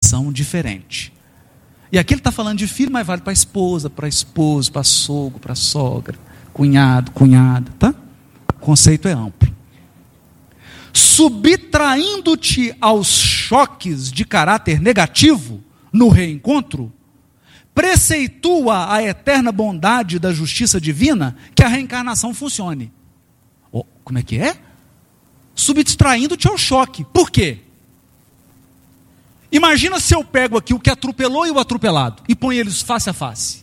atenção diferente. E aqui ele está falando de filho, mas vale para esposa, para esposo, para sogro, para sogra, cunhado, cunhada, tá? O conceito é amplo. Subtraindo-te aos choques de caráter negativo no reencontro, preceitua a eterna bondade da justiça divina que a reencarnação funcione. Oh, como é que é? Subtraindo-te ao choque. Por quê? Imagina se eu pego aqui o que atropelou e o atropelado e ponho eles face a face.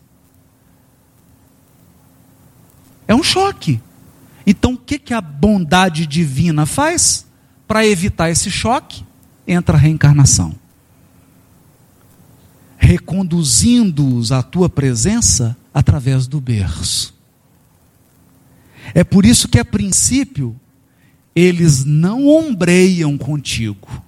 É um choque. Então o que a bondade divina faz? Para evitar esse choque, entra a reencarnação. Reconduzindo-os à tua presença através do berço. É por isso que a princípio eles não ombreiam contigo.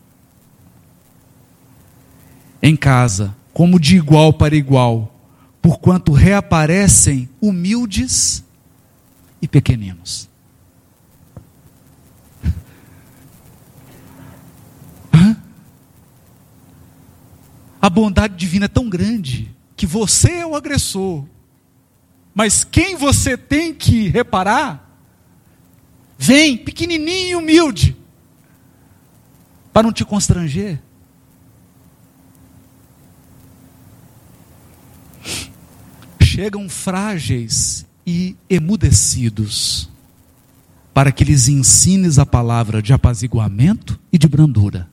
Em casa, como de igual para igual, porquanto reaparecem humildes e pequeninos. A bondade divina é tão grande que você é o agressor, mas quem você tem que reparar, vem pequenininho e humilde, para não te constranger. Chegam frágeis e emudecidos, para que lhes ensines a palavra de apaziguamento e de brandura.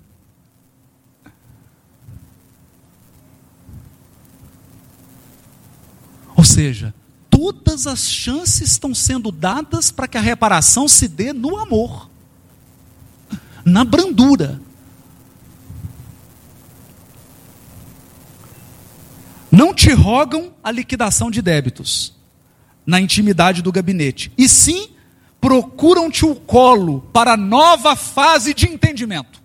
Ou seja, todas as chances estão sendo dadas para que a reparação se dê no amor, na brandura. Não te rogam a liquidação de débitos na intimidade do gabinete, e sim procuram-te o colo para a nova fase de entendimento.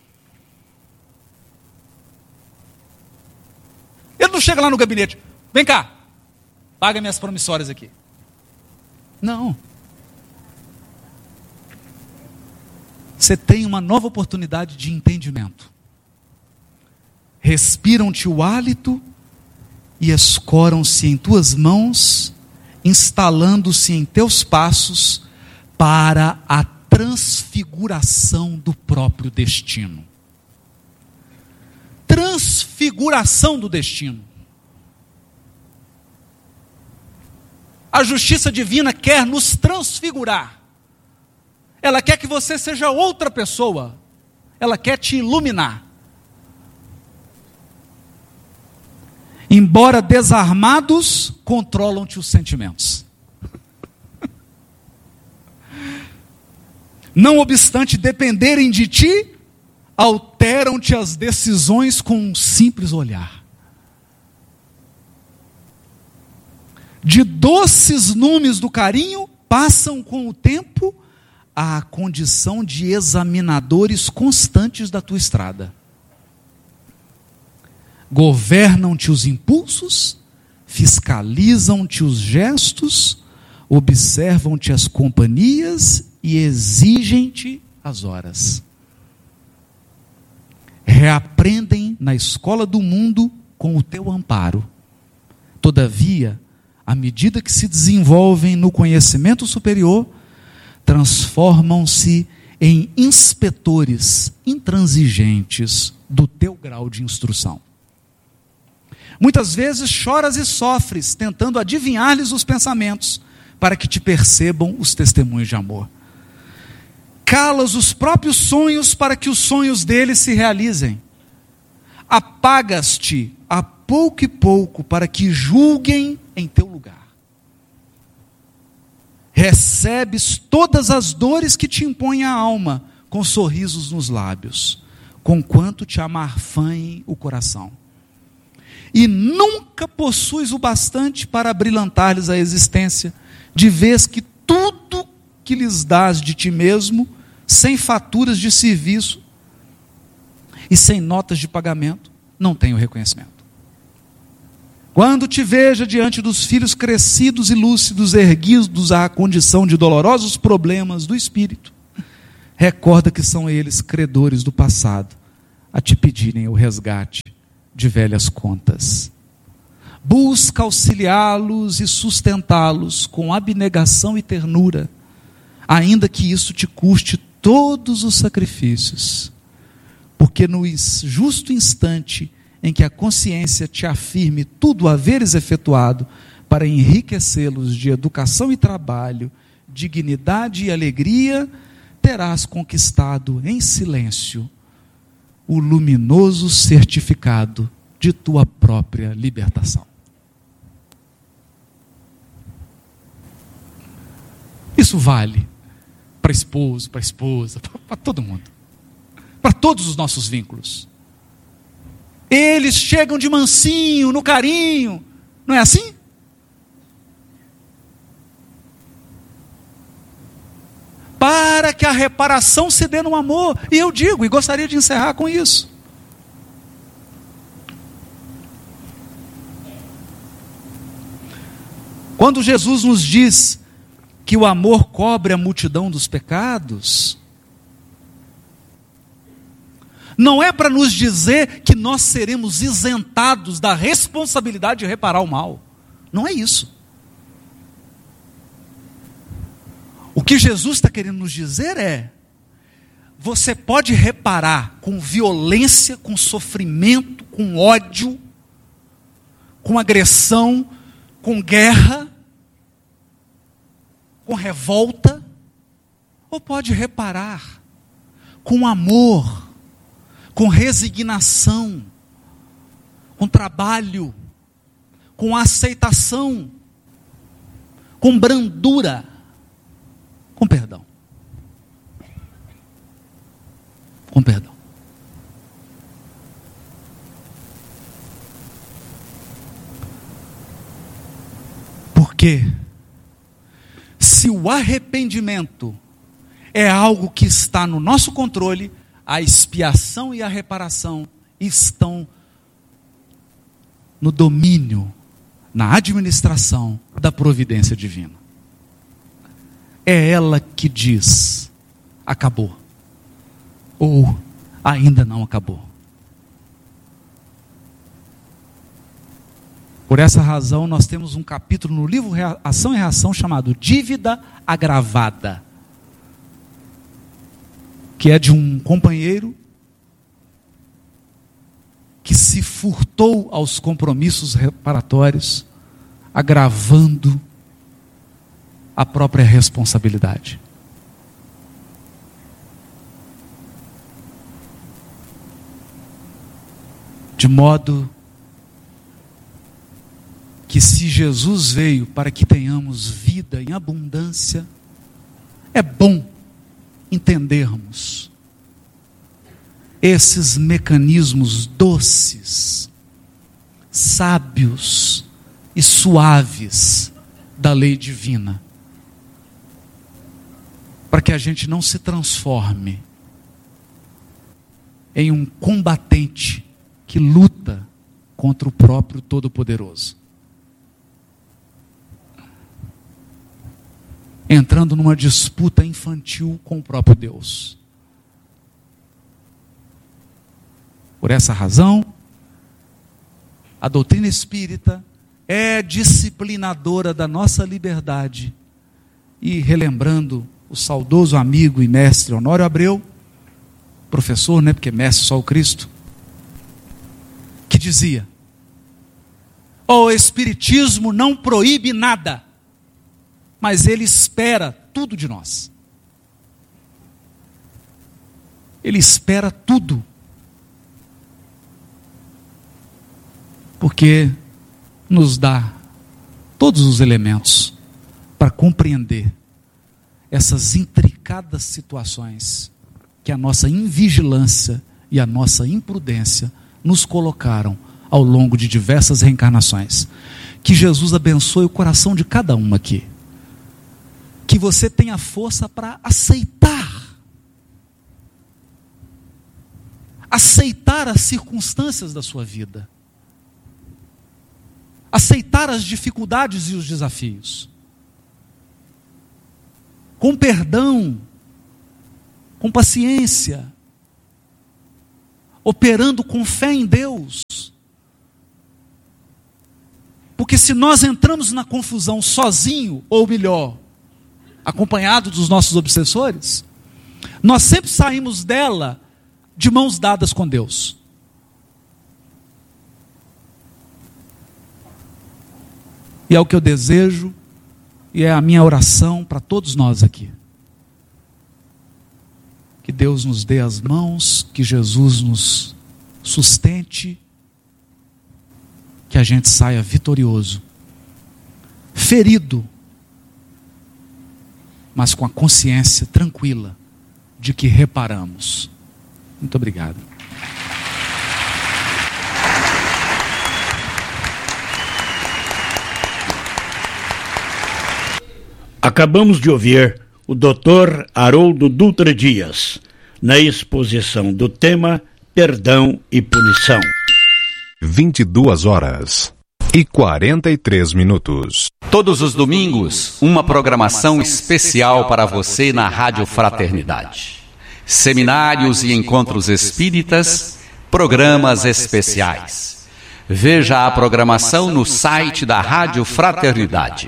Ele não chega lá no gabinete, vem cá, paga minhas promissórias aqui. Não. Você tem uma nova oportunidade de entendimento. Respiram-te o hálito e escoram-se em tuas mãos, instalando-se em teus passos para a transfiguração do próprio destino. Transfiguração do destino. A justiça divina quer nos transfigurar. Ela quer que você seja outra pessoa. Ela quer te iluminar. Embora desarmados, controlam-te os sentimentos. Não obstante dependerem de ti, alteram-te as decisões com um simples olhar. De doces numes do carinho, passam com o tempo à condição de examinadores constantes da tua estrada. Governam-te os impulsos, fiscalizam-te os gestos, observam-te as companhias e exigem-te as horas. Reaprendem na escola do mundo com o teu amparo. Todavia, à medida que se desenvolvem no conhecimento superior, transformam-se em inspetores intransigentes do teu grau de instrução. Muitas vezes choras e sofres, tentando adivinhar-lhes os pensamentos, para que te percebam os testemunhos de amor. Calas os próprios sonhos para que os sonhos deles se realizem. Apagas-te a pouco e pouco para que julguem em teu lugar. Recebes todas as dores que te impõem a alma, com sorrisos nos lábios, conquanto te amarfanhem o coração. E nunca possuis o bastante para abrilhantar-lhes a existência, de vez que tudo que lhes dás de ti mesmo, sem faturas de serviço e sem notas de pagamento, não tem o reconhecimento. Quando te veja diante dos filhos crescidos e lúcidos, erguidos à condição de dolorosos problemas do espírito, recorda que são eles credores do passado, a te pedirem o resgate de velhas contas. Busca auxiliá-los e sustentá-los com abnegação e ternura, ainda que isso te custe todos os sacrifícios, porque no justo instante em que a consciência te afirme tudo haveres efetuado para enriquecê-los de educação e trabalho, dignidade e alegria, terás conquistado em silêncio o luminoso certificado de tua própria libertação. Isso vale para esposo, para esposa, para todo mundo, para todos os nossos vínculos. Eles chegam de mansinho, no carinho, não é assim? Para que a reparação se dê no amor. E eu digo, e gostaria de encerrar com isso. Quando Jesus nos diz que o amor cobre a multidão dos pecados, não é para nos dizer que nós seremos isentados da responsabilidade de reparar o mal. Não é isso. O que Jesus está querendo nos dizer é: você pode reparar com violência, com sofrimento, com ódio, com agressão, com guerra, com revolta, ou pode reparar com amor, com resignação, com trabalho, com aceitação, com brandura, com perdão. Com perdão. Porque se o arrependimento é algo que está no nosso controle, a expiação e a reparação estão no domínio, na administração da providência divina. É ela que diz: acabou, ou ainda não acabou. Por essa razão, nós temos um capítulo no livro Ação e Reação chamado Dívida Agravada, que é de um companheiro que se furtou aos compromissos reparatórios, agravando a própria responsabilidade. De modo que, se Jesus veio para que tenhamos vida em abundância, é bom entendermos esses mecanismos doces, sábios e suaves da lei divina, para que a gente não se transforme em um combatente que luta contra o próprio Todo-Poderoso, entrando numa disputa infantil com o próprio Deus. Por essa razão, a doutrina espírita é disciplinadora da nossa liberdade. E relembrando o saudoso amigo e mestre Honório Abreu, professor, porque mestre só o Cristo, que dizia: o Espiritismo não proíbe nada, mas ele espera tudo de nós. Ele espera tudo. Porque nos dá todos os elementos para compreender essas intricadas situações que a nossa invigilância e a nossa imprudência nos colocaram ao longo de diversas reencarnações. Que Jesus abençoe o coração de cada um aqui. Que você tenha força para aceitar as circunstâncias da sua vida, aceitar as dificuldades e os desafios, com perdão, com paciência, operando com fé em Deus. Porque se nós entramos na confusão sozinho, ou melhor, acompanhado dos nossos obsessores, nós sempre saímos dela de mãos dadas com Deus. E é o que eu desejo, e é a minha oração para todos nós aqui. Que Deus nos dê as mãos, que Jesus nos sustente, que a gente saia vitorioso, ferido, mas com a consciência tranquila de que reparamos. Muito obrigado. Acabamos de ouvir o Dr. Haroldo Dutra Dias, na exposição do tema Perdão e Punição. 22h43. Todos os domingos, uma programação especial para você na Rádio Fraternidade. Seminários e encontros espíritas, programas especiais. Veja a programação no site da Rádio Fraternidade,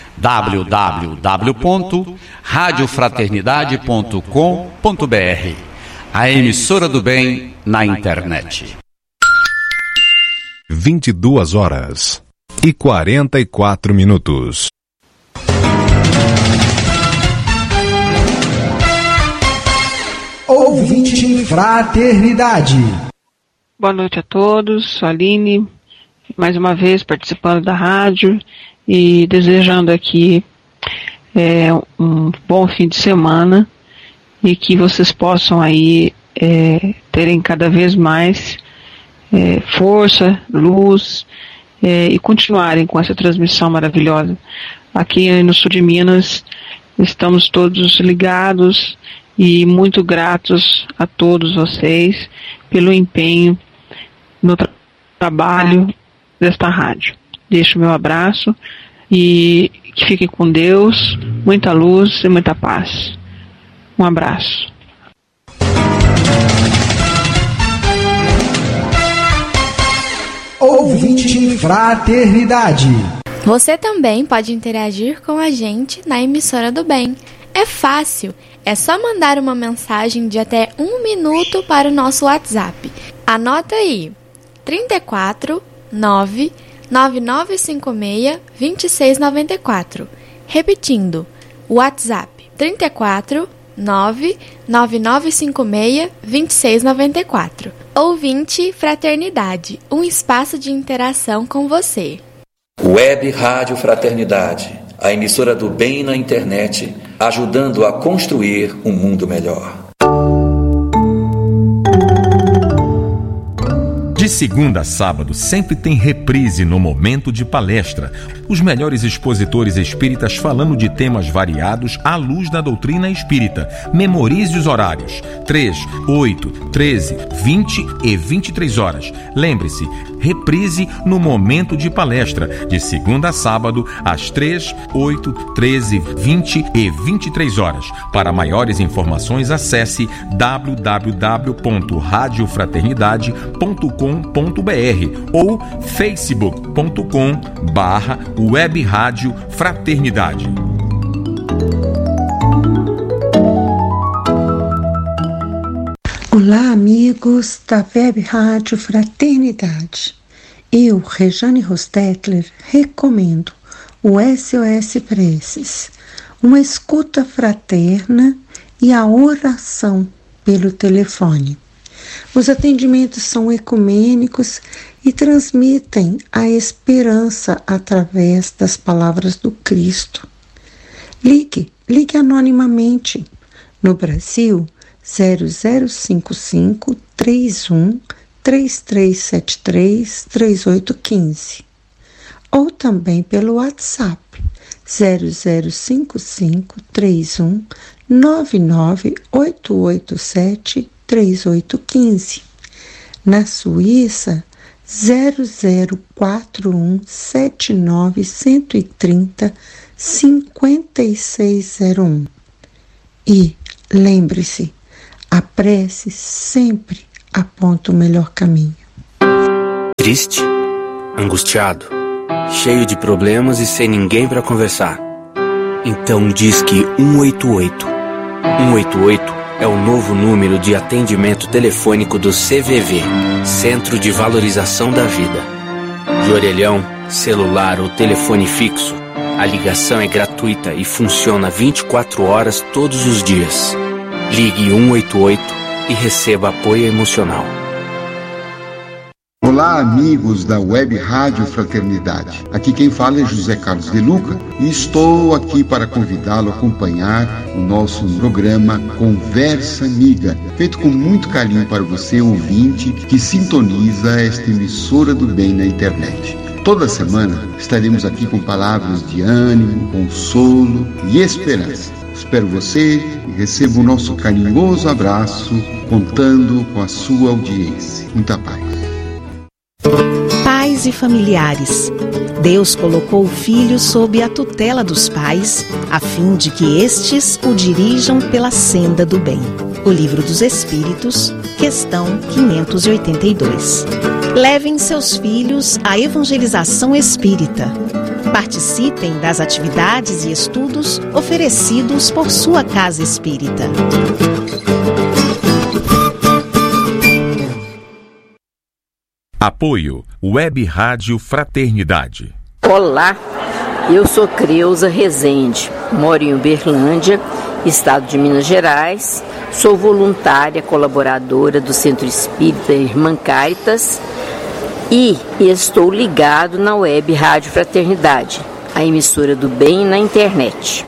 www.radiofraternidade.com.br, a emissora do bem na internet. 22h44. Ouvinte Fraternidade. Boa noite a todos, sou a Aline, mais uma vez participando da rádio e desejando aqui um bom fim de semana e que vocês possam aí terem cada vez mais força, luz e continuarem com essa transmissão maravilhosa. Aqui no sul de Minas estamos todos ligados e muito gratos a todos vocês pelo empenho no trabalho desta rádio. Deixo meu abraço e que fiquem com Deus, muita luz e muita paz. Um abraço. Ouvinte Fraternidade. Você também pode interagir com a gente na emissora do bem. É fácil, é só mandar uma mensagem de até 1 minuto para o nosso WhatsApp. Anota aí, 34 9 9956 2694. Repetindo, WhatsApp 34 9 9956 2694. Ouvinte Fraternidade, um espaço de interação com você. Web Rádio Fraternidade, a emissora do bem na internet, ajudando a construir um mundo melhor. De segunda a sábado, sempre tem reprise no momento de palestra. Os melhores expositores espíritas falando de temas variados à luz da doutrina espírita. Memorize os horários: 3, 8, 13, 20 e 23 horas. Lembre-se, reprise no momento de palestra, de segunda a sábado, às 3, 8, 13, 20 e 23 horas. Para maiores informações, acesse www.radiofraternidade.com.br ou facebook.com/Web Rádio Fraternidade. Olá, amigos da Web Rádio Fraternidade. Eu, Rejane Rostetler, recomendo o SOS Preces, uma escuta fraterna e a oração pelo telefone. Os atendimentos são ecumênicos e transmitem a esperança através das palavras do Cristo. Ligue anonimamente. No Brasil, 0055 31 3373 3815. Ou também pelo WhatsApp 0055 31 99 887 3815. Na Suíça, 0041 79 130 5601. E lembre-se, a prece sempre aponta o melhor caminho. Triste, angustiado, cheio de problemas e sem ninguém para conversar. Então disque 188. 188 é o novo número de atendimento telefônico do CVV, Centro de Valorização da Vida. De orelhão, celular ou telefone fixo, a ligação é gratuita e funciona 24 horas todos os dias. Ligue 188 e receba apoio emocional. Olá, amigos da Web Rádio Fraternidade. Aqui quem fala é José Carlos de Luca e estou aqui para convidá-lo a acompanhar o nosso programa Conversa Amiga, feito com muito carinho para você, ouvinte, que sintoniza esta emissora do bem na internet. Toda semana estaremos aqui com palavras de ânimo, consolo e esperança. Espero você e receba o nosso carinhoso abraço, contando com a sua audiência. Muita paz. Pais e familiares. Deus colocou o filho sob a tutela dos pais, a fim de que estes o dirijam pela senda do bem. O Livro dos Espíritos, questão 582. Levem seus filhos à evangelização espírita. Participem das atividades e estudos oferecidos por sua casa espírita. Apoio Web Rádio Fraternidade. Olá, eu sou Creuza Rezende, moro em Uberlândia, estado de Minas Gerais, sou voluntária colaboradora do Centro Espírita Irmã Caritas e estou ligado na Web Rádio Fraternidade, a emissora do bem na internet.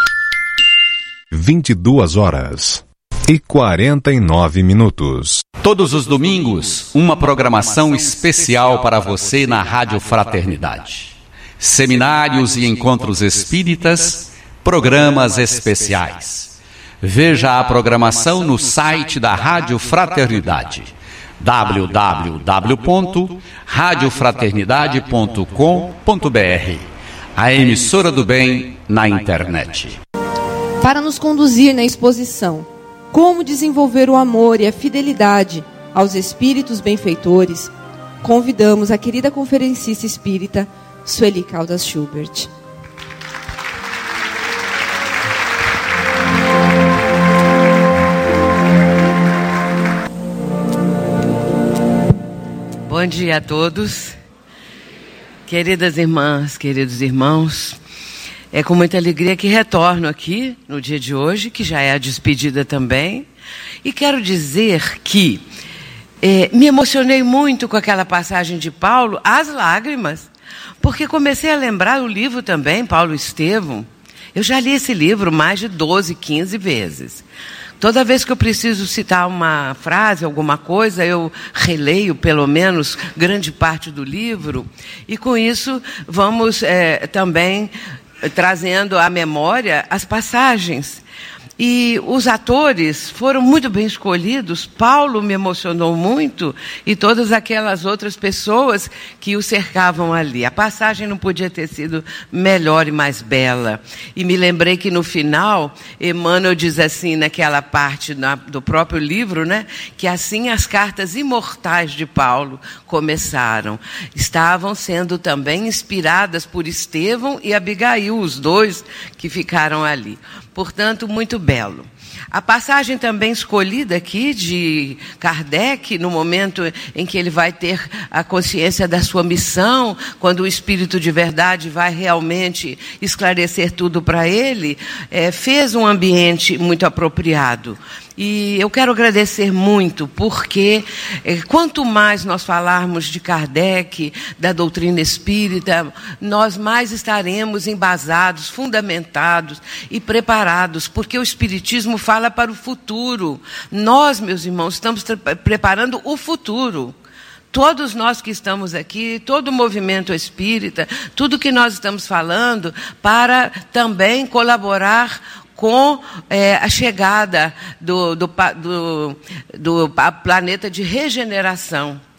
22h49. Todos os domingos, uma programação especial para você na Rádio Fraternidade. Seminários e encontros espíritas, programas especiais. Veja a programação no site da Rádio Fraternidade, www.radiofraternidade.com.br, a emissora do bem na internet. Para nos conduzir na exposição Como desenvolver o amor e a fidelidade aos espíritos benfeitores, convidamos a querida conferencista espírita Sueli Caldas Schubert. Bom dia a todos, queridas irmãs, queridos irmãos. É com muita alegria que retorno aqui no dia de hoje, que já é a despedida também. E quero dizer que me emocionei muito com aquela passagem de Paulo, às lágrimas, porque comecei a lembrar o livro também, Paulo Estevão. Eu já li esse livro mais de 12, 15 vezes. Toda vez que eu preciso citar uma frase, alguma coisa, eu releio pelo menos grande parte do livro. E com isso vamos também trazendo à memória as passagens. E os atores foram muito bem escolhidos. Paulo me emocionou muito e todas aquelas outras pessoas que o cercavam ali. A passagem não podia ter sido melhor e mais bela. E me lembrei que no final, Emmanuel diz assim, naquela parte do próprio livro, né, que assim as cartas imortais de Paulo começaram. Estavam sendo também inspiradas por Estevão e Abigail, os dois que ficaram ali. Portanto, muito belo. A passagem também escolhida aqui de Kardec, no momento em que ele vai ter a consciência da sua missão, quando o Espírito de Verdade vai realmente esclarecer tudo para ele, fez um ambiente muito apropriado. E eu quero agradecer muito, porque quanto mais nós falarmos de Kardec, da doutrina espírita, nós mais estaremos embasados, fundamentados e preparados, porque o Espiritismo fala para o futuro. Nós, meus irmãos, estamos preparando o futuro. Todos nós que estamos aqui, todo o movimento espírita, tudo que nós estamos falando, para também colaborar com a chegada do planeta de regeneração.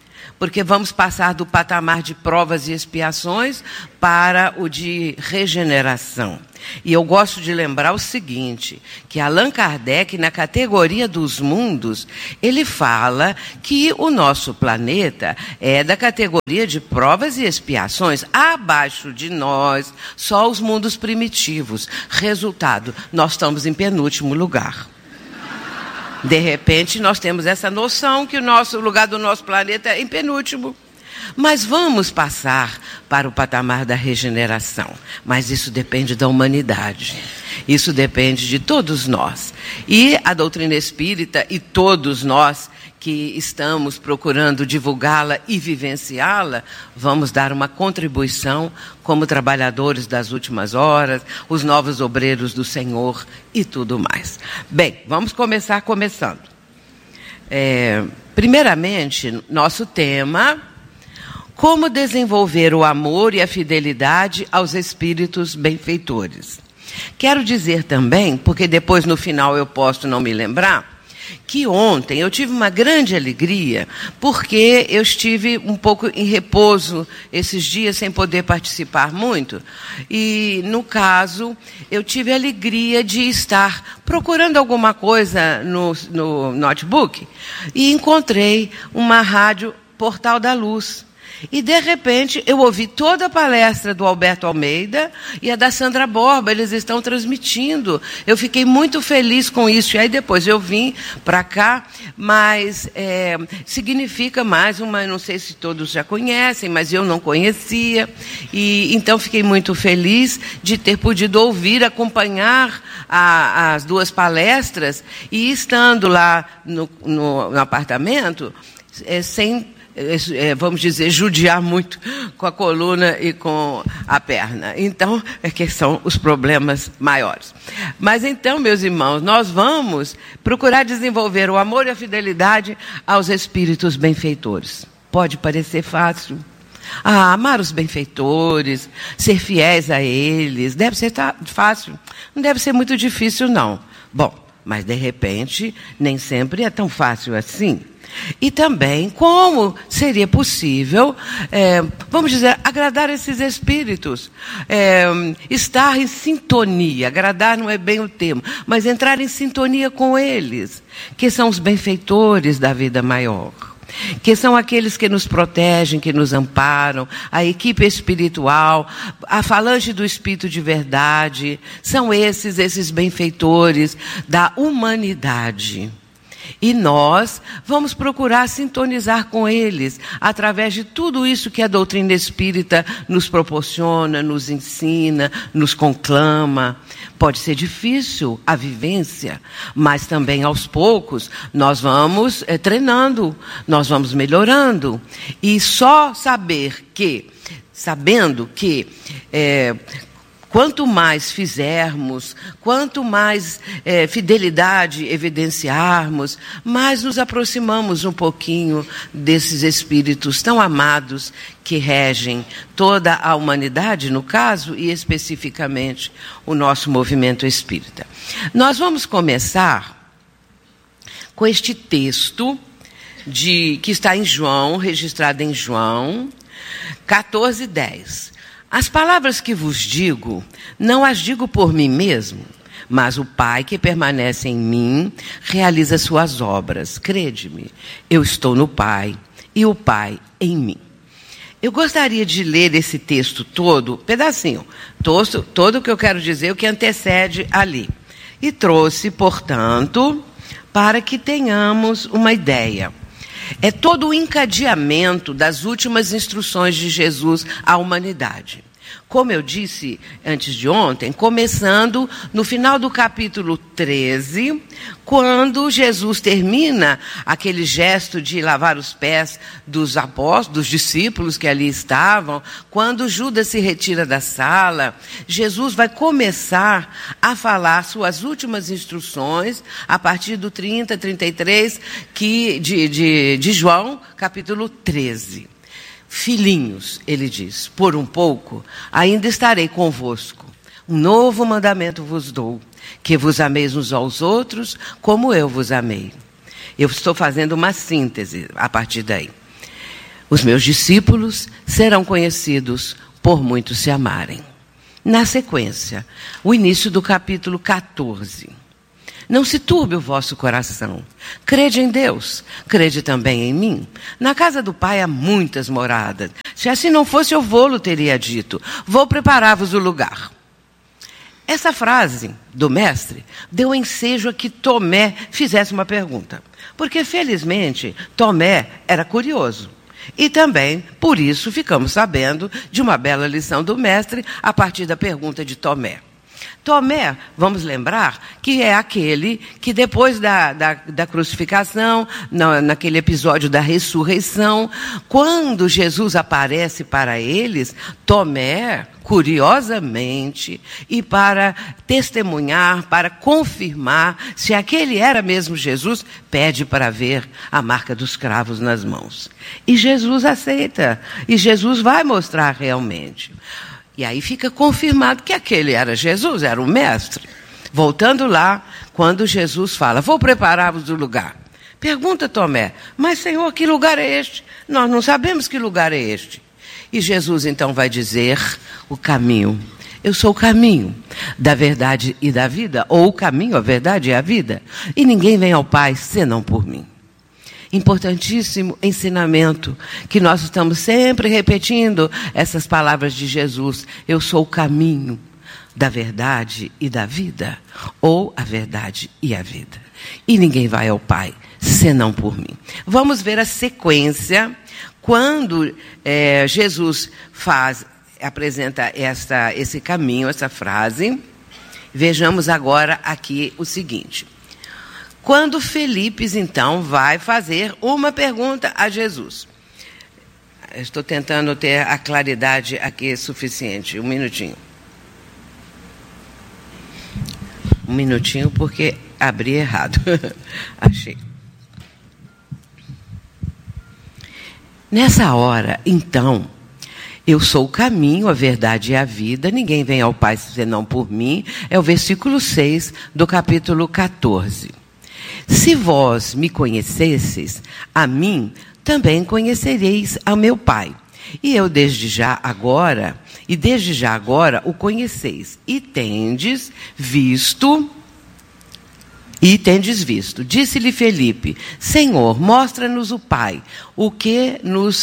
porque vamos passar do patamar de provas e expiações para o de regeneração. E eu gosto de lembrar o seguinte, que Allan Kardec, na categoria dos mundos, ele fala que o nosso planeta é da categoria de provas e expiações. Abaixo de nós, só os mundos primitivos. Resultado, nós estamos em penúltimo lugar. De repente, nós temos essa noção que o lugar do nosso planeta é em penúltimo. Mas vamos passar para o patamar da regeneração. Mas isso depende da humanidade. Isso depende de todos nós. E a doutrina espírita e todos nós que estamos procurando divulgá-la e vivenciá-la, vamos dar uma contribuição como trabalhadores das últimas horas, os novos obreiros do Senhor e tudo mais. Bem, vamos começar começando. Primeiramente, nosso tema: como desenvolver o amor e a fidelidade aos espíritos benfeitores. Quero dizer também, porque depois no final eu posso não me lembrar, que ontem eu tive uma grande alegria, porque eu estive um pouco em repouso esses dias, sem poder participar muito. E, no caso, eu tive a alegria de estar procurando alguma coisa no notebook e encontrei uma rádio Portal da Luz. E, de repente, eu ouvi toda a palestra do Alberto Almeida e a da Sandra Borba. Eles estão transmitindo. Eu fiquei muito feliz com isso. E aí, depois, eu vim para cá, mas significa mais uma... Não sei se todos já conhecem, mas eu não conhecia. E então, fiquei muito feliz de ter podido ouvir, acompanhar as duas palestras e, estando lá no apartamento, sem... vamos dizer, judiar muito com a coluna e com a perna. Então, que são os problemas maiores. Mas então, meus irmãos, nós vamos procurar desenvolver o amor e a fidelidade aos espíritos benfeitores. Pode parecer fácil. Amar os benfeitores, ser fiéis a eles, deve ser fácil. Não deve ser muito difícil, não. Bom, mas de repente, nem sempre é tão fácil assim. E também como seria possível, vamos dizer, agradar esses espíritos, estar em sintonia. Agradar não é bem o termo, mas entrar em sintonia com eles, que são os benfeitores da vida maior, que são aqueles que nos protegem, que nos amparam, a equipe espiritual, a falange do Espírito de verdade. São esses benfeitores da humanidade. E nós vamos procurar sintonizar com eles através de tudo isso que a doutrina espírita nos proporciona, nos ensina, nos conclama. Pode ser difícil a vivência, mas também aos poucos nós vamos treinando, nós vamos melhorando. E só sabendo que quanto mais fizermos, quanto mais fidelidade evidenciarmos, mais nos aproximamos um pouquinho desses espíritos tão amados que regem toda a humanidade, no caso, e especificamente o nosso movimento espírita. Nós vamos começar com este texto que está em João, registrado em João 14:10. As palavras que vos digo, não as digo por mim mesmo, mas o Pai que permanece em mim realiza suas obras. Crede-me, eu estou no Pai e o Pai em mim. Eu gostaria de ler esse texto todo, pedacinho, todo o que eu quero dizer, o que antecede ali. E trouxe, portanto, para que tenhamos uma ideia. É todo o encadeamento das últimas instruções de Jesus à humanidade. Como eu disse antes de ontem, começando no final do capítulo 13, quando Jesus termina aquele gesto de lavar os pés dos apóstolos, dos discípulos que ali estavam, quando Judas se retira da sala, Jesus vai começar a falar suas últimas instruções, a partir do 30, 33, de João, capítulo 13. Filhinhos, ele diz, por um pouco ainda estarei convosco. Um novo mandamento vos dou, que vos ameis uns aos outros, como eu vos amei. Eu estou fazendo uma síntese a partir daí. Os meus discípulos serão conhecidos por muitos se amarem. Na sequência, o início do capítulo 14. Não se turbe o vosso coração. Crede em Deus, crede também em mim. Na casa do Pai há muitas moradas. Se assim não fosse, eu vou-lo teria dito. Vou preparar-vos o lugar. Essa frase do mestre deu ensejo a que Tomé fizesse uma pergunta. Porque, felizmente, Tomé era curioso. E também, por isso, ficamos sabendo de uma bela lição do mestre a partir da pergunta de Tomé. Tomé, vamos lembrar, que é aquele que depois da crucificação, naquele episódio da ressurreição, quando Jesus aparece para eles, Tomé, curiosamente, e para testemunhar, para confirmar se aquele era mesmo Jesus, pede para ver a marca dos cravos nas mãos. E Jesus aceita, e Jesus vai mostrar realmente. E aí fica confirmado que aquele era Jesus, era o mestre. Voltando lá, quando Jesus fala, vou preparar-vos o lugar. Pergunta Tomé, mas Senhor, que lugar é este? Nós não sabemos que lugar é este. E Jesus então vai dizer o caminho. Eu sou o caminho da verdade e da vida, ou o caminho, a verdade e a vida. E ninguém vem ao Pai senão por mim. Importantíssimo ensinamento, que nós estamos sempre repetindo essas palavras de Jesus. Eu sou o caminho da verdade e da vida, ou a verdade e a vida. E ninguém vai ao Pai, senão por mim. Vamos ver a sequência, quando Jesus apresenta esse caminho, essa frase. Vejamos agora aqui o seguinte. Quando Felipe, então, vai fazer uma pergunta a Jesus. Estou tentando ter a claridade aqui suficiente. Um minutinho. Um minutinho, porque abri errado. Achei. Nessa hora, então, eu sou o caminho, a verdade e a vida, ninguém vem ao Pai senão por mim. É o versículo 6 do capítulo 14. Se vós me conhecesseis, a mim também conhecereis a meu Pai. E eu desde já agora o conheceis. E tendes visto. Disse-lhe Felipe, Senhor, mostra-nos o Pai, o que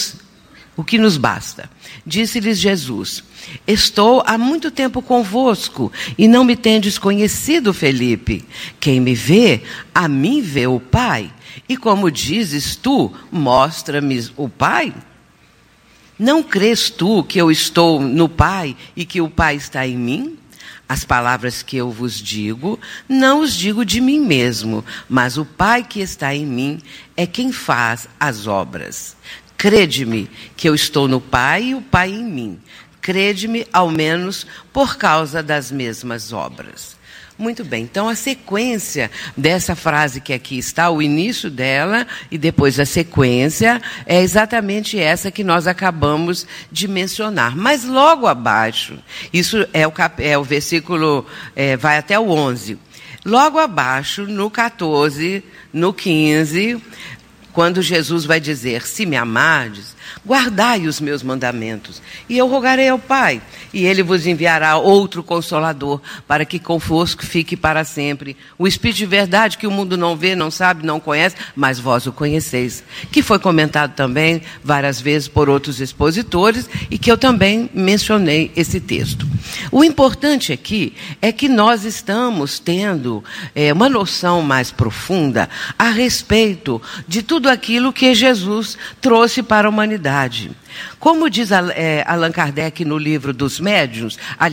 nos basta. Disse-lhes Jesus, estou há muito tempo convosco e não me tendes conhecido, Felipe. Quem me vê, a mim vê o Pai. E como dizes tu, mostra-me o Pai? Não crês tu que eu estou no Pai e que o Pai está em mim? As palavras que eu vos digo, não os digo de mim mesmo, mas o Pai que está em mim é quem faz as obras. Crede-me que eu estou no Pai e o Pai em mim. Crede-me, ao menos, por causa das mesmas obras. Muito bem, então a sequência dessa frase que aqui está, o início dela e depois a sequência, é exatamente essa que nós acabamos de mencionar. Mas logo abaixo, isso é o versículo, vai até o 11. Logo abaixo, no 14, no 15... quando Jesus vai dizer, se me amardes, guardai os meus mandamentos, e eu rogarei ao Pai, e Ele vos enviará outro Consolador, para que convosco fique para sempre, o Espírito de verdade que o mundo não vê, não sabe, não conhece, mas vós o conheceis, que foi comentado também várias vezes por outros expositores, e que eu também mencionei esse texto. O importante aqui é que nós estamos tendo uma noção mais profunda a respeito de tudo aquilo que Jesus trouxe para a humanidade. Como diz Allan Kardec no livro dos médiuns,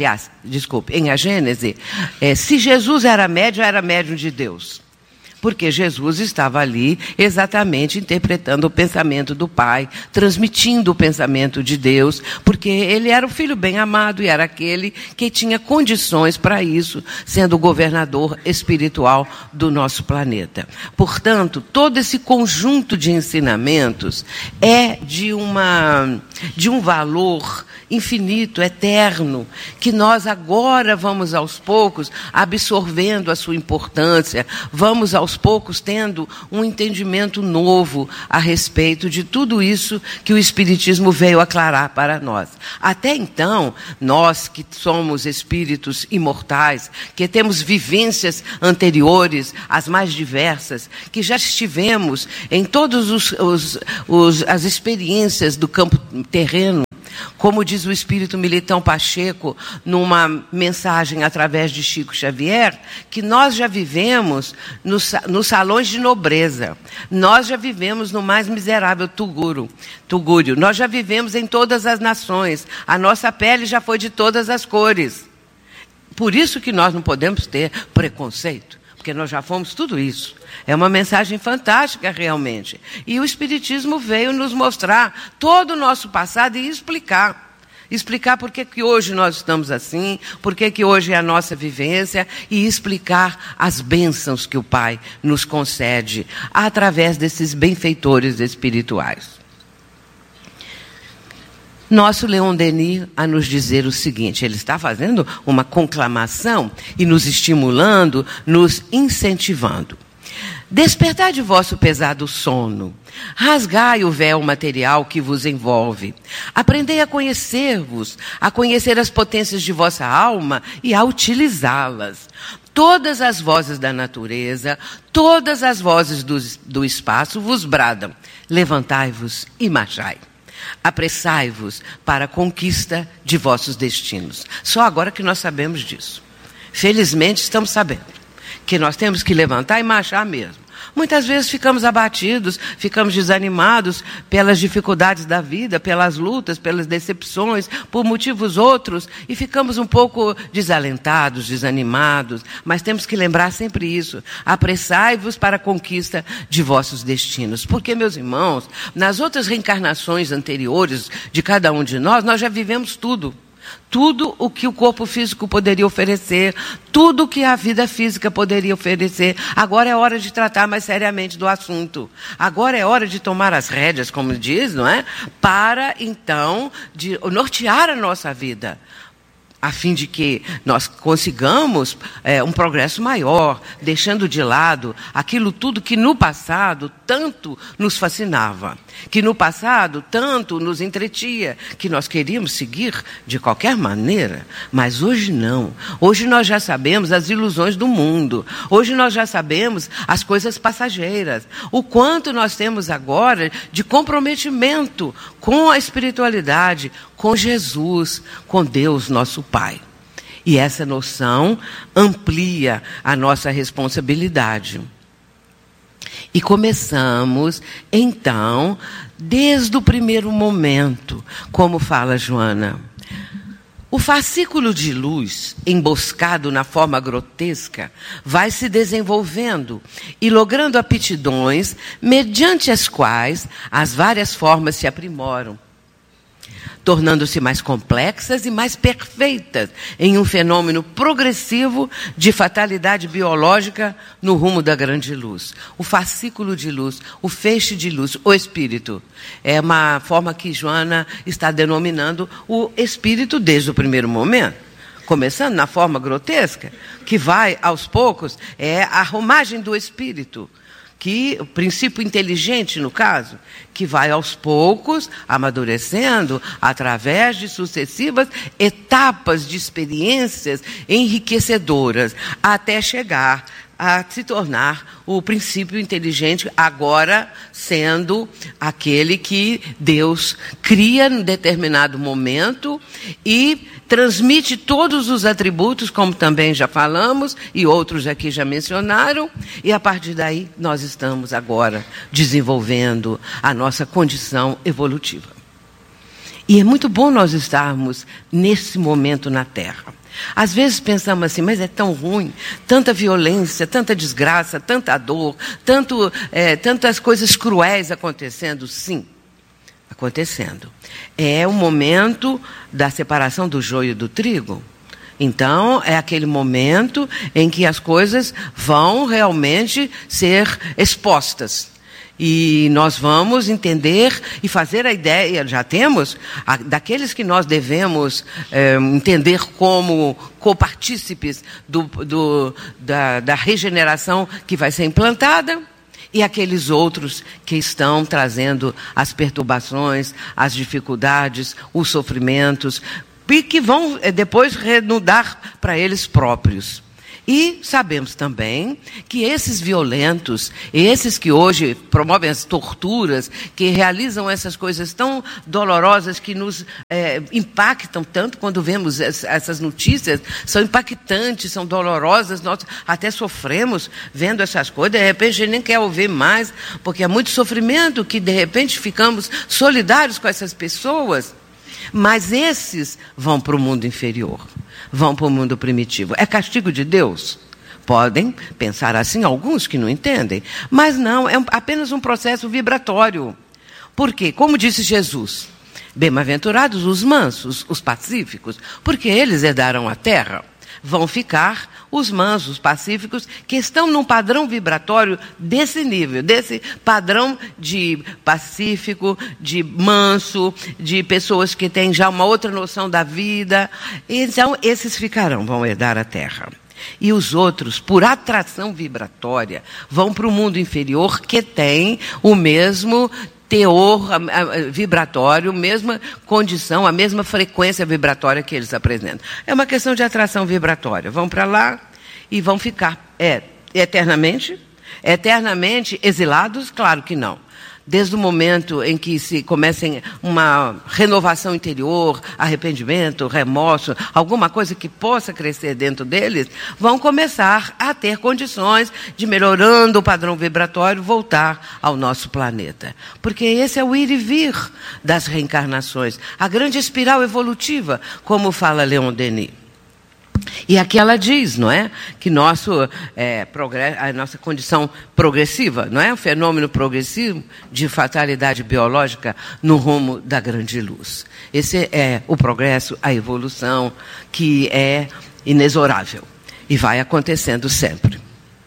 em A Gênese, se Jesus era médium de Deus. Porque Jesus estava ali exatamente interpretando o pensamento do Pai, transmitindo o pensamento de Deus, porque ele era o Filho bem amado e era aquele que tinha condições para isso, sendo o governador espiritual do nosso planeta. Portanto, todo esse conjunto de ensinamentos é de um valor infinito, eterno, que nós agora vamos aos poucos absorvendo a sua importância, vamos aos poucos tendo um entendimento novo a respeito de tudo isso que o Espiritismo veio aclarar para nós. Até então, nós que somos espíritos imortais, que temos vivências anteriores, as mais diversas, que já estivemos em todas as experiências do campo terreno, como diz o espírito Militão Pacheco, numa mensagem através de Chico Xavier, que nós já vivemos nos salões de nobreza, nós já vivemos no mais miserável Tugúrio, nós já vivemos em todas as nações, a nossa pele já foi de todas as cores. Por isso que nós não podemos ter preconceito, porque nós já fomos tudo isso. É uma mensagem fantástica, realmente. E o Espiritismo veio nos mostrar todo o nosso passado e explicar. Explicar por que hoje nós estamos assim, por que hoje é a nossa vivência, e explicar as bênçãos que o Pai nos concede através desses benfeitores espirituais. Nosso Leon Denis a nos dizer o seguinte, ele está fazendo uma conclamação e nos estimulando, nos incentivando. Despertai de vosso pesado sono, rasgai o véu material que vos envolve, aprendei a conhecer-vos, a conhecer as potências de vossa alma e a utilizá-las. Todas as vozes da natureza, todas as vozes do espaço vos bradam, levantai-vos e marchai. Apressai-vos para a conquista de vossos destinos. Só agora que nós sabemos disso. Felizmente estamos sabendo que nós temos que levantar e marchar mesmo. Muitas vezes ficamos abatidos, ficamos desanimados pelas dificuldades da vida, pelas lutas, pelas decepções, por motivos outros, e ficamos um pouco desalentados, desanimados. Mas temos que lembrar sempre isso. Apressai-vos para a conquista de vossos destinos. Porque, meus irmãos, nas outras reencarnações anteriores de cada um de nós, nós já vivemos tudo. Tudo o que o corpo físico poderia oferecer, tudo o que a vida física poderia oferecer. Agora é hora de tratar mais seriamente do assunto. Agora é hora de tomar as rédeas, como diz, não é? Para, então, de nortear a nossa vida, a fim de que nós consigamos um progresso maior, deixando de lado aquilo tudo que no passado tanto nos fascinava, que no passado tanto nos entretia, que nós queríamos seguir de qualquer maneira, mas hoje não. Hoje nós já sabemos as ilusões do mundo, hoje nós já sabemos as coisas passageiras, o quanto nós temos agora de comprometimento com a espiritualidade, com Jesus, com Deus, nosso Pai. E essa noção amplia a nossa responsabilidade. E começamos, então, desde o primeiro momento, como fala Joana. O fascículo de luz, emboscado na forma grotesca, vai se desenvolvendo e logrando aptidões mediante as quais as várias formas se aprimoram, tornando-se mais complexas e mais perfeitas em um fenômeno progressivo de fatalidade biológica no rumo da grande luz. O fascículo de luz, o feixe de luz, o espírito. É uma forma que Joana está denominando o espírito desde o primeiro momento. Começando na forma grotesca, que vai aos poucos, é a romagem do espírito. Que o princípio inteligente, no caso, que vai aos poucos amadurecendo através de sucessivas etapas de experiências enriquecedoras, até chegar a se tornar o princípio inteligente, agora sendo aquele que Deus cria em determinado momento e transmite todos os atributos, como também já falamos, e outros aqui já mencionaram, e a partir daí nós estamos agora desenvolvendo a nossa condição evolutiva. E é muito bom nós estarmos nesse momento na Terra. Às vezes pensamos assim, mas é tão ruim, tanta violência, tanta desgraça, tanta dor, tantas coisas cruéis acontecendo. Sim, acontecendo. É o momento da separação do joio do trigo. Então, é aquele momento em que as coisas vão realmente ser expostas. E nós vamos entender e fazer a ideia, já temos, daqueles que nós devemos entender como copartícipes da regeneração que vai ser implantada, e aqueles outros que estão trazendo as perturbações, as dificuldades, os sofrimentos, e que vão depois renudar para eles próprios. E sabemos também que esses violentos, esses que hoje promovem as torturas, que realizam essas coisas tão dolorosas que nos impactam tanto quando vemos essas notícias, são impactantes, são dolorosas, nós até sofremos vendo essas coisas, de repente a gente nem quer ouvir mais, porque é muito sofrimento que de repente ficamos solidários com essas pessoas. Mas esses vão para o mundo inferior, vão para o mundo primitivo. É castigo de Deus? Podem pensar assim alguns que não entendem, mas não, é apenas um processo vibratório. Por quê? Como disse Jesus, bem-aventurados os mansos, os pacíficos, porque eles herdarão a terra. Vão ficar os mansos, pacíficos, que estão num padrão vibratório desse nível, desse padrão de pacífico, de manso, de pessoas que têm já uma outra noção da vida. Então, esses vão herdar a terra. E os outros, por atração vibratória, vão para o mundo inferior, que tem o mesmo teor vibratório, mesma condição, a mesma frequência vibratória que eles apresentam. É uma questão de atração vibratória. Vão para lá e vão ficar eternamente? Eternamente exilados? Claro que não. Desde o momento em que se comecem uma renovação interior, arrependimento, remorso, alguma coisa que possa crescer dentro deles, vão começar a ter condições de, melhorando o padrão vibratório, voltar ao nosso planeta. Porque esse é o ir e vir das reencarnações, a grande espiral evolutiva, como fala Leon Denis. E aqui ela diz, não é? Que a nossa condição progressiva, não é? O fenômeno progressivo de fatalidade biológica no rumo da grande luz. Esse é o progresso, a evolução, que é inexorável e vai acontecendo sempre.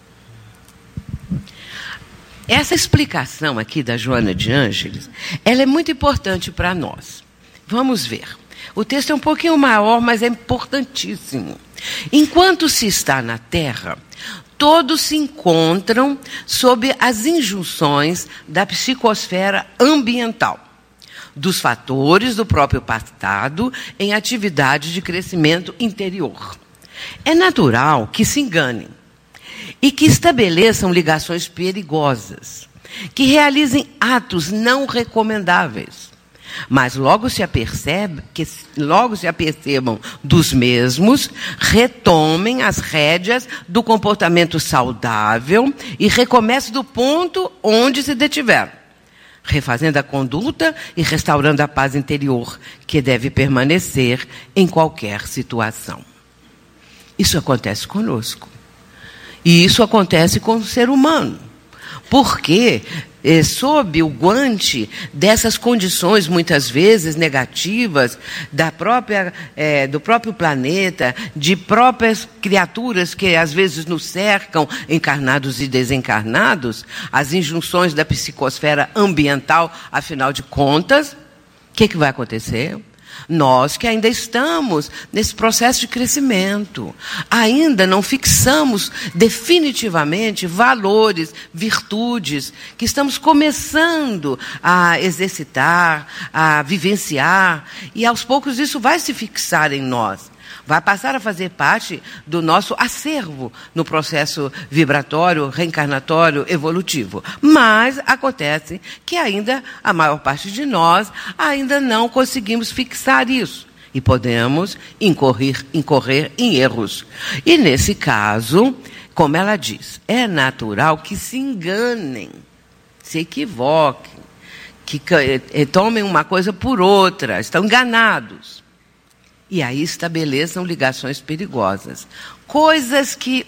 Essa explicação aqui da Joana de Ângeles, ela é muito importante para nós. Vamos ver. O texto é um pouquinho maior, mas é importantíssimo. Enquanto se está na Terra, todos se encontram sob as injunções da psicosfera ambiental, dos fatores do próprio passado em atividade de crescimento interior. É natural que se enganem e que estabeleçam ligações perigosas, que realizem atos não recomendáveis. Mas logo se apercebam dos mesmos, retomem as rédeas do comportamento saudável e recomecem do ponto onde se detiveram, refazendo a conduta e restaurando a paz interior, que deve permanecer em qualquer situação. Isso acontece conosco. E isso acontece com o ser humano. Porque, sob o guante dessas condições, muitas vezes negativas, do próprio planeta, de próprias criaturas que às vezes nos cercam, encarnados e desencarnados, as injunções da psicosfera ambiental, afinal de contas, o que vai acontecer? Nós que ainda estamos nesse processo de crescimento, ainda não fixamos definitivamente valores, virtudes, que estamos começando a exercitar, a vivenciar, e aos poucos isso vai se fixar em nós. Vai passar a fazer parte do nosso acervo no processo vibratório, reencarnatório, evolutivo. Mas acontece que ainda, a maior parte de nós, ainda não conseguimos fixar isso. E podemos incorrer em erros. E nesse caso, como ela diz, é natural que se enganem, se equivoquem, que tomem uma coisa por outra, estão enganados. E aí estabeleçam ligações perigosas. Coisas que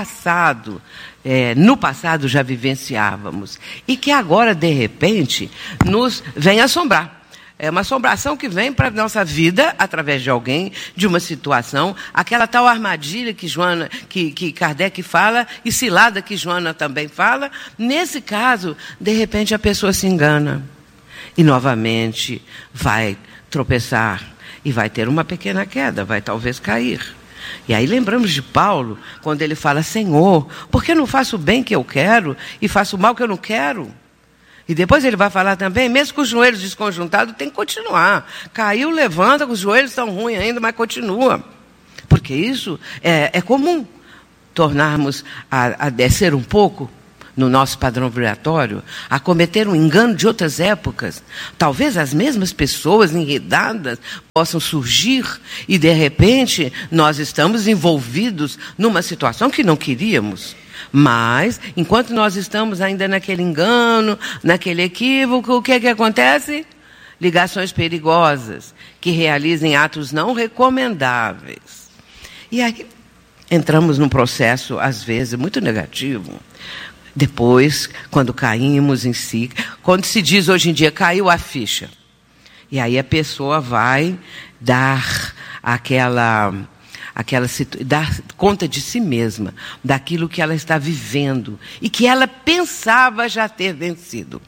no passado já vivenciávamos. E que agora, de repente, nos vem assombrar. É uma assombração que vem para a nossa vida através de alguém, de uma situação, aquela tal armadilha que Kardec fala e cilada que Joana também fala. Nesse caso, de repente a pessoa se engana e novamente vai tropeçar e vai ter uma pequena queda, vai talvez cair. E aí lembramos de Paulo, quando ele fala: Senhor, por que eu não faço o bem que eu quero e faço o mal que eu não quero? E depois ele vai falar também, mesmo com os joelhos desconjuntados, tem que continuar. Caiu, levanta, os joelhos estão ruins ainda, mas continua. Porque isso é comum, tornarmos a descer um pouco no nosso padrão vibratório, a cometer um engano de outras épocas. Talvez as mesmas pessoas enredadas possam surgir e, de repente, nós estamos envolvidos numa situação que não queríamos. Mas, enquanto nós estamos ainda naquele engano, naquele equívoco, o que é que acontece? Ligações perigosas, que realizem atos não recomendáveis. E aí entramos num processo, às vezes, muito negativo. Depois, quando caímos em si, quando se diz hoje em dia, caiu a ficha. E aí a pessoa vai dar dar conta de si mesma, daquilo que ela está vivendo e que ela pensava já ter vencido.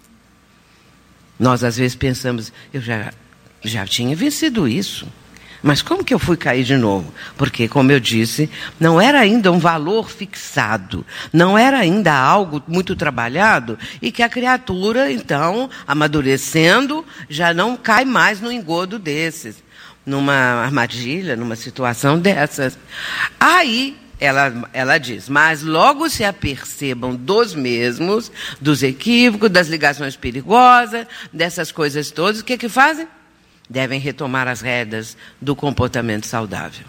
Nós, às vezes, pensamos, eu já tinha vencido isso. Mas como que eu fui cair de novo? Porque, como eu disse, não era ainda um valor fixado, não era ainda algo muito trabalhado e que a criatura, então, amadurecendo, já não cai mais no engodo desses, numa armadilha, numa situação dessas. Aí, ela diz, mas logo se apercebam dos mesmos, dos equívocos, das ligações perigosas, dessas coisas todas, o que fazem? Devem retomar as rédeas do comportamento saudável.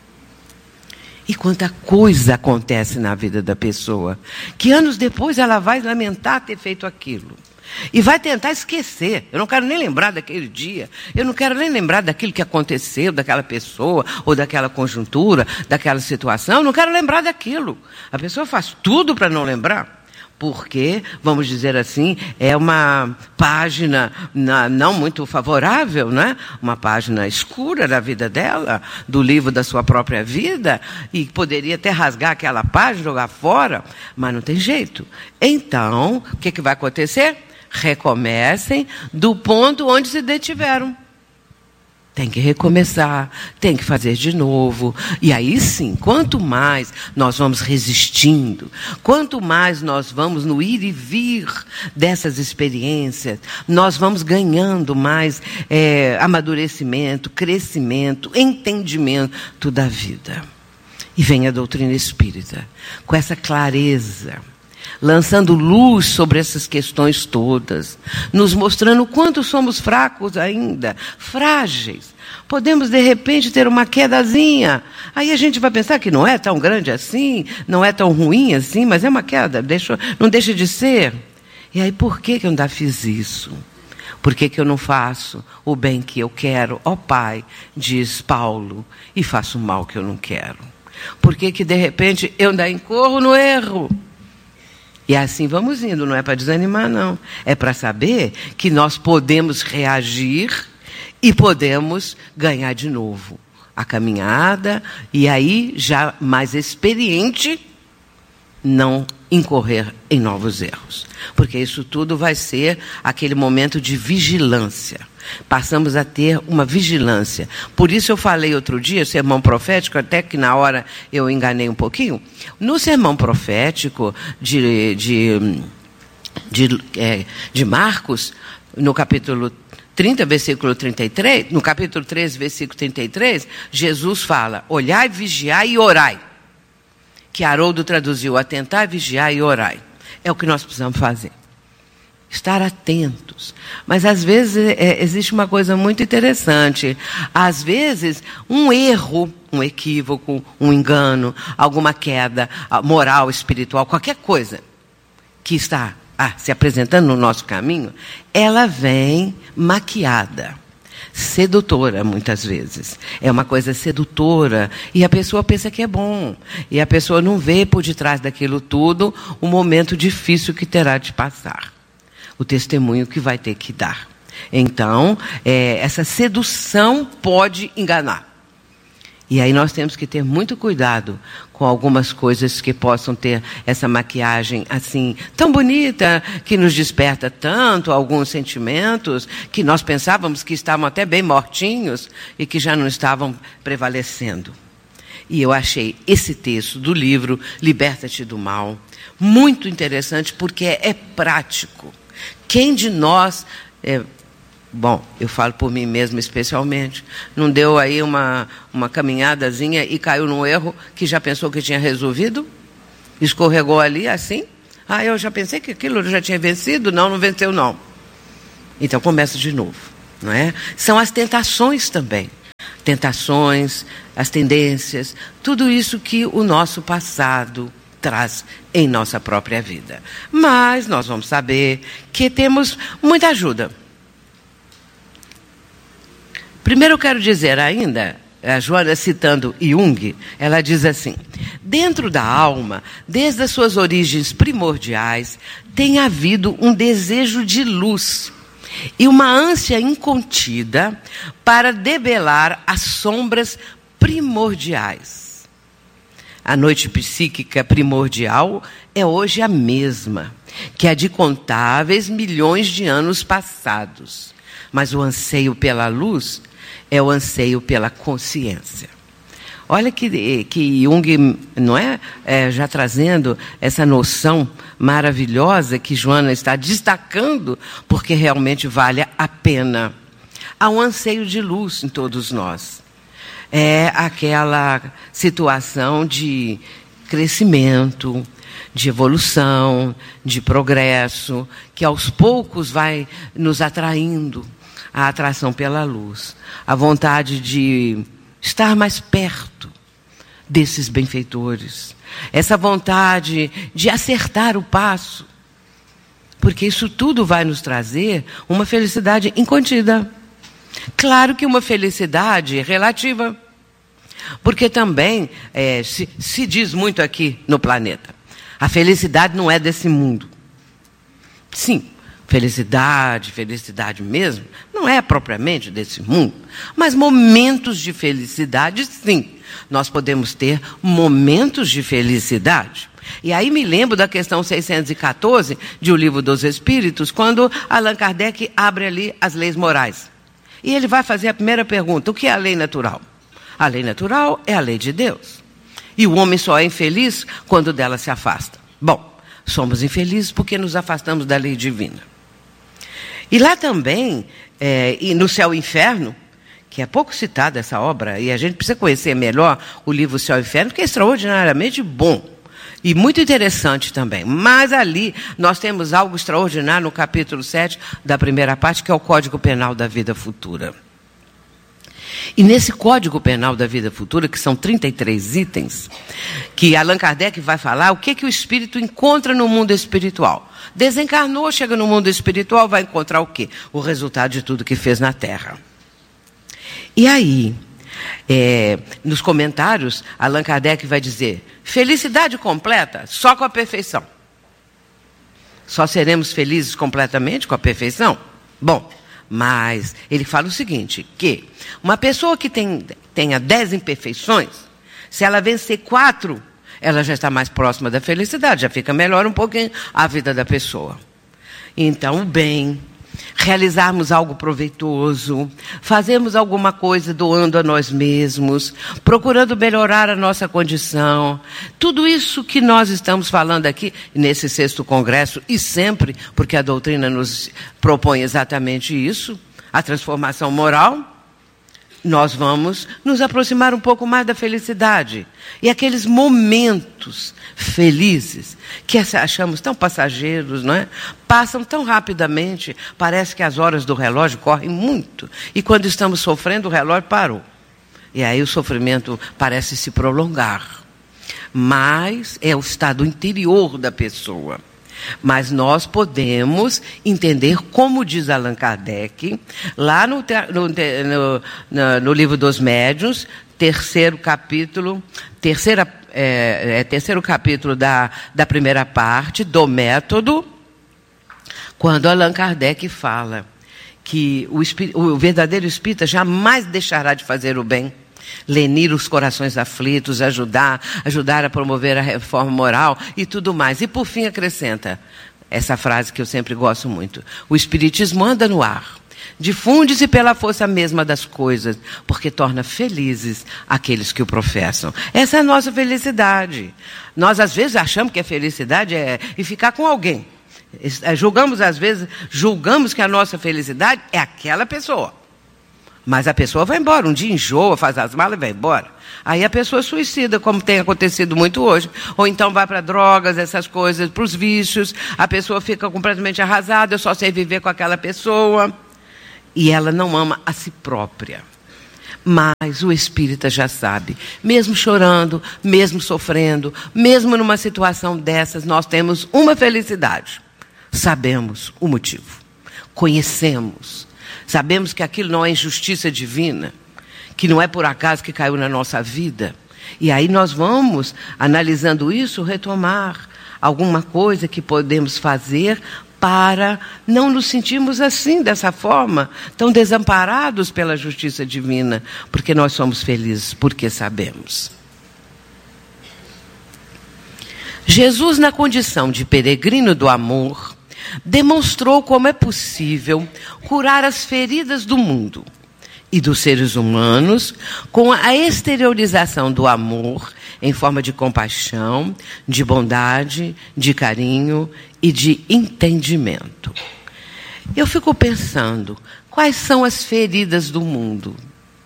E quanta coisa acontece na vida da pessoa, que anos depois ela vai lamentar ter feito aquilo. E vai tentar esquecer. Eu não quero nem lembrar daquele dia. Eu não quero nem lembrar daquilo que aconteceu, daquela pessoa, ou daquela conjuntura, daquela situação. Eu não quero lembrar daquilo. A pessoa faz tudo para não lembrar. Porque, vamos dizer assim, é uma página não muito favorável, né? Uma página escura da vida dela, do livro da sua própria vida, e poderia até rasgar aquela página, jogar fora, mas não tem jeito. Então, o que vai acontecer? Recomecem do ponto onde se detiveram. Tem que recomeçar, tem que fazer de novo. E aí sim, quanto mais nós vamos resistindo, quanto mais nós vamos no ir e vir dessas experiências, nós vamos ganhando mais amadurecimento, crescimento, entendimento da vida. E vem a doutrina espírita, com essa clareza, lançando luz sobre essas questões todas, nos mostrando o quanto somos fracos ainda, frágeis. Podemos, de repente, ter uma quedazinha. Aí a gente vai pensar que não é tão grande assim, não é tão ruim assim, mas é uma queda, não deixa de ser. E aí, por que eu ainda fiz isso? Por que eu não faço o bem que eu quero? Ó Pai, diz Paulo, e faço o mal que eu não quero. Por que de repente, eu ainda incorro no erro? E assim vamos indo, não é para desanimar, não. É para saber que nós podemos reagir e podemos ganhar de novo a caminhada, e aí, já mais experiente, não incorrer em novos erros. Porque isso tudo vai ser aquele momento de vigilância. Passamos a ter uma vigilância. Por isso eu falei outro dia, sermão profético, até que na hora eu enganei um pouquinho. No sermão profético de Marcos, no capítulo 30, versículo 33, no capítulo 13, versículo 33, Jesus fala, olhai, vigiai e orai. Que Haroldo traduziu, atentai, vigiai e orai. É o que nós precisamos fazer. Estar atentos. Mas, às vezes, existe uma coisa muito interessante. Às vezes, um erro, um equívoco, um engano, alguma queda moral, espiritual, qualquer coisa que está se apresentando no nosso caminho, ela vem maquiada. Sedutora, muitas vezes. É uma coisa sedutora. E a pessoa pensa que é bom. E a pessoa não vê por detrás daquilo tudo o momento difícil que terá de passar. O testemunho que vai ter que dar. Então, essa sedução pode enganar. E aí nós temos que ter muito cuidado com algumas coisas que possam ter essa maquiagem assim, tão bonita, que nos desperta tanto alguns sentimentos, que nós pensávamos que estavam até bem mortinhos e que já não estavam prevalecendo. E eu achei esse texto do livro Liberta-te do Mal muito interessante, porque é prático. Quem de nós... Bom, eu falo por mim mesmo especialmente, não deu aí uma caminhadazinha e caiu num erro que já pensou que tinha resolvido? Escorregou ali assim? Eu já pensei que aquilo já tinha vencido? Não venceu não. Então começa de novo, não é? São as tentações também. Tentações, as tendências, tudo isso que o nosso passado traz em nossa própria vida. Mas nós vamos saber que temos muita ajuda. Primeiro eu quero dizer ainda, a Joana citando Jung, ela diz assim: dentro da alma, desde as suas origens primordiais, tem havido um desejo de luz e uma ânsia incontida para debelar as sombras primordiais. A noite psíquica primordial é hoje a mesma, que a de contáveis milhões de anos passados. Mas o anseio pela luz é o anseio pela consciência. Olha que Jung, não é? Já trazendo essa noção maravilhosa que Joana está destacando, porque realmente vale a pena. Há um anseio de luz em todos nós. É aquela situação de crescimento, de evolução, de progresso, que aos poucos vai nos atraindo. A atração pela luz, a vontade de estar mais perto desses benfeitores, essa vontade de acertar o passo, porque isso tudo vai nos trazer uma felicidade incontida. Claro que uma felicidade relativa, porque também se diz muito aqui no planeta, a felicidade não é desse mundo. Sim, felicidade mesmo, não é propriamente desse mundo, mas momentos de felicidade, sim. Nós podemos ter momentos de felicidade. E aí me lembro da questão 614 de O Livro dos Espíritos, quando Allan Kardec abre ali as leis morais. E ele vai fazer a primeira pergunta: o que é a lei natural? A lei natural é a lei de Deus. E o homem só é infeliz quando dela se afasta. Bom, somos infelizes porque nos afastamos da lei divina. E lá também, e no Céu e Inferno, que é pouco citada essa obra, e a gente precisa conhecer melhor o livro Céu e Inferno, que é extraordinariamente bom e muito interessante também. Mas ali nós temos algo extraordinário no capítulo 7 da primeira parte, que é o Código Penal da Vida Futura. E nesse Código Penal da Vida Futura, que são 33 itens, que Allan Kardec vai falar o que o espírito encontra no mundo espiritual. Desencarnou, chega no mundo espiritual, vai encontrar o quê? O resultado de tudo que fez na Terra. E aí, nos comentários, Allan Kardec vai dizer: felicidade completa só com a perfeição. Só seremos felizes completamente com a perfeição? Bom, mas ele fala o seguinte, que uma pessoa que tenha 10 imperfeições, se ela vencer 4, ela já está mais próxima da felicidade, já fica melhor um pouquinho a vida da pessoa. Então, o bem, realizarmos algo proveitoso, fazermos alguma coisa doando a nós mesmos, procurando melhorar a nossa condição, tudo isso que nós estamos falando aqui nesse 6º Congresso, e sempre, porque a doutrina nos propõe exatamente isso, a transformação moral, nós vamos nos aproximar um pouco mais da felicidade. E aqueles momentos felizes, que achamos tão passageiros, não é? Passam tão rapidamente, parece que as horas do relógio correm muito. E quando estamos sofrendo, o relógio parou. E aí o sofrimento parece se prolongar. Mas é o estado interior da pessoa. Mas nós podemos entender, como diz Allan Kardec, lá no Livro dos Médiuns, terceiro capítulo da primeira parte do método, quando Allan Kardec fala que o verdadeiro espírita jamais deixará de fazer o bem, lenir os corações aflitos, ajudar a promover a reforma moral e tudo mais. E por fim acrescenta essa frase que eu sempre gosto muito: o espiritismo anda no ar, difunde-se pela força mesma das coisas, porque torna felizes aqueles que o professam. Essa é a nossa felicidade. Nós às vezes achamos que a felicidade é ficar com alguém. Julgamos que a nossa felicidade é aquela pessoa. Mas a pessoa vai embora, um dia enjoa, faz as malas e vai embora. Aí a pessoa suicida, como tem acontecido muito hoje. Ou então vai para drogas, essas coisas, para os vícios. A pessoa fica completamente arrasada, eu só sei viver com aquela pessoa. E ela não ama a si própria. Mas o espírita já sabe, mesmo chorando, mesmo sofrendo, mesmo numa situação dessas, nós temos uma felicidade. Sabemos o motivo, conhecemos, sabemos que aquilo não é injustiça divina, que não é por acaso que caiu na nossa vida. E aí nós vamos, analisando isso, retomar alguma coisa que podemos fazer para não nos sentirmos assim, dessa forma, tão desamparados pela justiça divina, porque nós somos felizes, porque sabemos. Jesus, na condição de peregrino do amor, demonstrou como é possível curar as feridas do mundo e dos seres humanos com a exteriorização do amor em forma de compaixão, de bondade, de carinho e de entendimento. Eu fico pensando, quais são as feridas do mundo?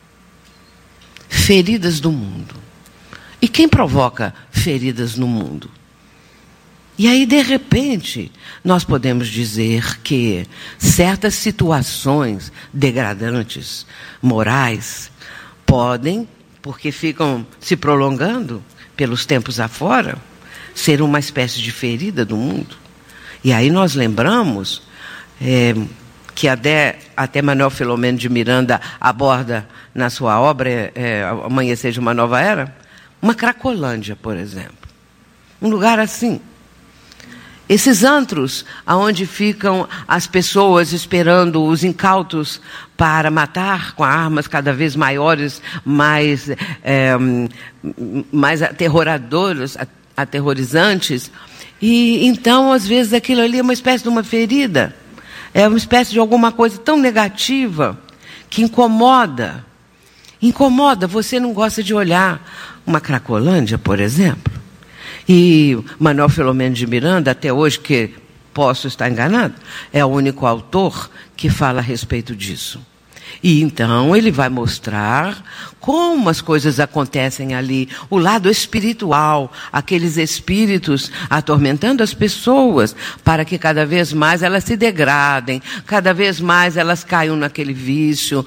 Feridas do mundo. E quem provoca feridas no mundo? E aí, de repente, nós podemos dizer que certas situações degradantes, morais, podem, porque ficam se prolongando pelos tempos afora, ser uma espécie de ferida do mundo. E aí nós lembramos que até Manuel Filomeno de Miranda aborda na sua obra Amanhecer de uma Nova Era, uma Cracolândia, por exemplo. Um lugar assim. Esses antros, onde ficam as pessoas esperando os incautos para matar com armas cada vez maiores, mais aterrorizantes. E então, às vezes, aquilo ali é uma espécie de uma ferida. É uma espécie de alguma coisa tão negativa que incomoda. Incomoda, você não gosta de olhar uma Cracolândia, por exemplo. E Manuel Filomeno de Miranda, até hoje, que posso estar enganado, é o único autor que fala a respeito disso. E então ele vai mostrar como as coisas acontecem ali, o lado espiritual, aqueles espíritos atormentando as pessoas, para que cada vez mais elas se degradem, cada vez mais elas caiam naquele vício,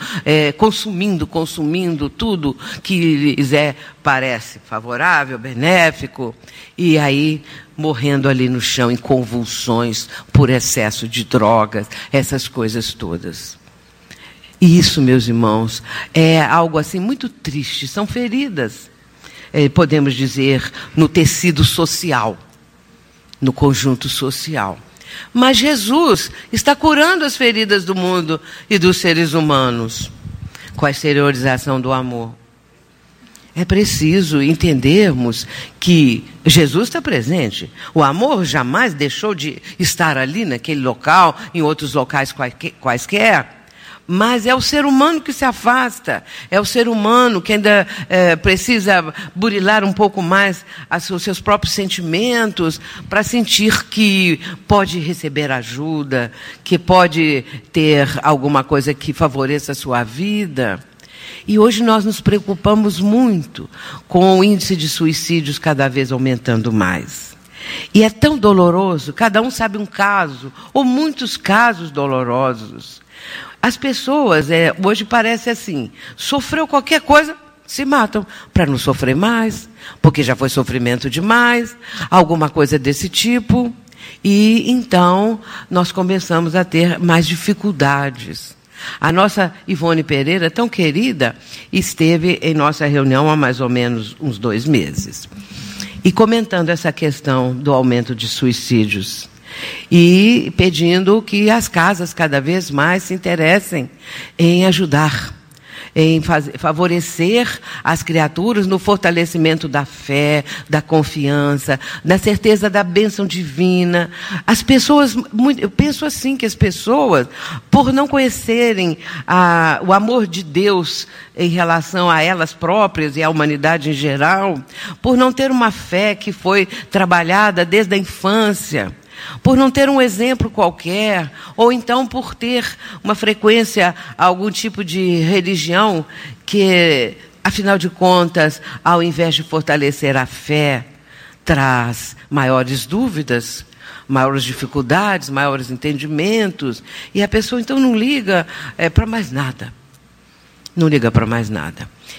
consumindo tudo que lhes parece favorável, benéfico, e aí morrendo ali no chão em convulsões por excesso de drogas, essas coisas todas. E isso, meus irmãos, é algo assim muito triste. São feridas, podemos dizer, no tecido social, no conjunto social. Mas Jesus está curando as feridas do mundo e dos seres humanos com a exteriorização do amor. É preciso entendermos que Jesus está presente. O amor jamais deixou de estar ali, naquele local, em outros locais quaisquer. Mas é o ser humano que se afasta, é o ser humano que ainda precisa burilar um pouco mais os seus próprios sentimentos para sentir que pode receber ajuda, que pode ter alguma coisa que favoreça a sua vida. E hoje nós nos preocupamos muito com o índice de suicídios cada vez aumentando mais. E é tão doloroso, cada um sabe um caso, ou muitos casos dolorosos. As pessoas, hoje parece assim, sofreu qualquer coisa, se matam, para não sofrer mais, porque já foi sofrimento demais, alguma coisa desse tipo. E então nós começamos a ter mais dificuldades. A nossa Ivone Pereira, tão querida, esteve em nossa reunião há mais ou menos uns 2 meses. E comentando essa questão do aumento de suicídios. e pedindo que as casas cada vez mais se interessem em ajudar, em favorecer as criaturas no fortalecimento da fé, da confiança, da certeza da bênção divina. As pessoas, eu penso assim, que as pessoas, por não conhecerem o amor de Deus em relação a elas próprias e à humanidade em geral, por não ter uma fé que foi trabalhada desde a infância, por não ter um exemplo qualquer, ou então por ter uma frequência a algum tipo de religião que, afinal de contas, ao invés de fortalecer a fé, traz maiores dúvidas, maiores dificuldades, maiores entendimentos, e a pessoa então não liga para mais nada. Não liga para mais nada.